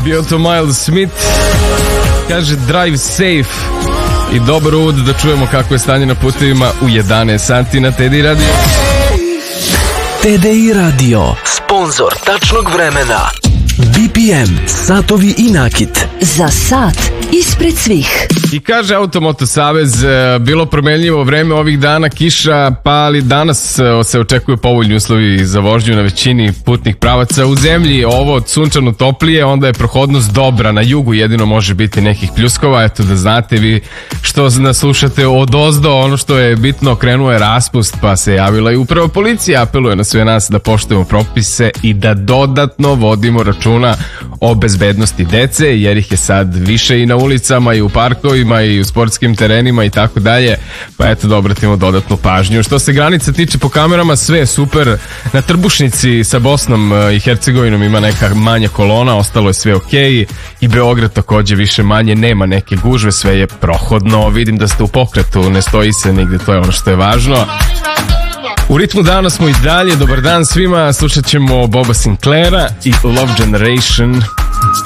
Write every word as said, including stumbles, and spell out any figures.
Bio to Miles Smith, kaže Drive Safe. I dobar uvod da čujemo kako je stanje na putevima u jedanaest sati na T D I Radio. T D I Radio, sponzor tačnog vremena. B P M, satovi i nakit. Za sat ispred svih. I kaže Automoto Savez, bilo promenljivo vreme ovih dana, kiša, pa ali danas se očekuju povoljni uslovi za vožnju na većini putnih pravaca u zemlji. Ovo od sunčano toplije, onda je prohodnost dobra. Na jugu jedino može biti nekih pljuskova. Eto da znate vi što nas slušate od ozdo, ono što je bitno, krenuo je raspust, pa se javila i upravo policija. Apeluje na sve nas da poštujemo propise i da dodatno vodimo računa o bezbednosti dece, jer ih je sad više i na ulicama i u parkovima i u sportskim terenima i tako dalje, pa eto da obratimo dodatnu pažnju. Što se granica tiče, po kamerama sve je super. Na trbušnici sa Bosnom i Hercegovinom ima neka manja kolona, ostalo je sve okej, i Beograd takođe više manje, nema neke gužve, sve je prohodno. Vidim da ste u pokretu, ne stoji se nigde, to je ono što je važno. U ritmu dana smo i dalje. Dobar dan svima, slušat ćemo Boba Sinclaira i Love Generation.